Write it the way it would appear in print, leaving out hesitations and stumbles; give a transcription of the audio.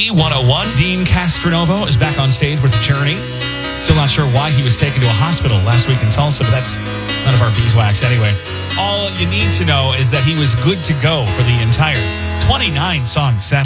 B101. Dean Castronovo is back on stage with Journey. Still not sure why he was taken to a hospital last week in Tulsa, but that's none of our beeswax anyway. All you need to know is that he was good to go for the entire 29-song set.